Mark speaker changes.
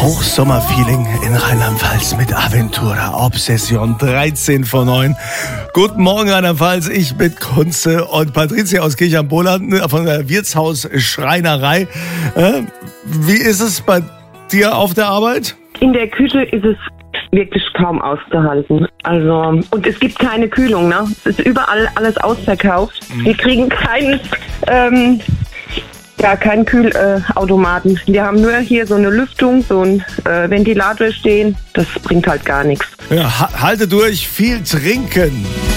Speaker 1: Hochsommerfeeling in Rheinland-Pfalz mit Aventura Obsession 13 vor 9. Guten Morgen Rheinland-Pfalz, ich bin Kunze und Patricia aus Kirch am Boland von der Wirtshaus Schreinerei. Wie ist es bei dir auf der Arbeit?
Speaker 2: In der Küche ist es wirklich kaum auszuhalten. Also, und es gibt keine Kühlung, ne? Es ist überall alles ausverkauft. Wir kriegen keinen Kühlautomaten. Wir haben nur hier so eine Lüftung, so ein Ventilator stehen. Das bringt halt gar nichts.
Speaker 1: Ja, halte durch, viel trinken.